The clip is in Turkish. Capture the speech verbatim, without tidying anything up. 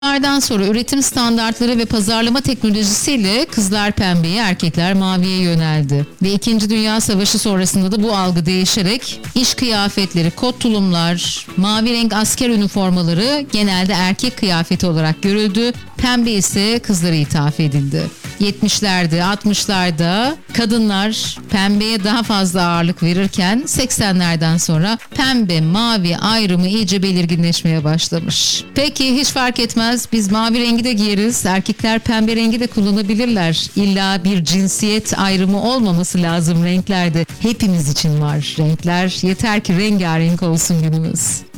Bunlardan sonra üretim standartları ve pazarlama teknolojisiyle kızlar pembeye, erkekler maviye yöneldi. Ve İkinci Dünya Savaşı sonrasında da bu algı değişerek iş kıyafetleri, kot tulumlar, mavi renk asker üniformaları genelde erkek kıyafeti olarak görüldü. Pembe ise kızlara ithaf edildi. yetmişlerde, altmışlarda kadınlar pembeye daha fazla ağırlık verirken seksenlerden sonra pembe, mavi ayrımı iyice belirginleşmeye başlamış. Peki hiç fark etmez, biz mavi rengi de giyeriz, erkekler pembe rengi de kullanabilirler. İlla bir cinsiyet ayrımı olmaması lazım renklerde. Hepimiz için var renkler, yeter ki rengarenk olsun günümüz.